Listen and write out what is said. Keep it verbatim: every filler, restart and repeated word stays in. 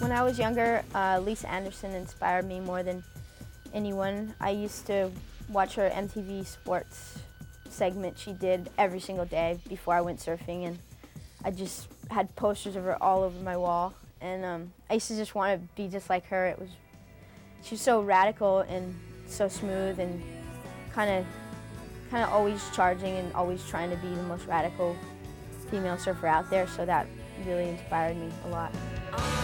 When I was younger, uh, Lisa Anderson inspired me more than anyone. I used to watch her M T V Sports segment she did every single day before I went surfing, and I just had posters of her all over my wall. And um, I used to just want to be just like her. It was, she was so radical and so smooth and kind of, kind of always charging and always trying to be the most radical female surfer out there. So that really inspired me a lot.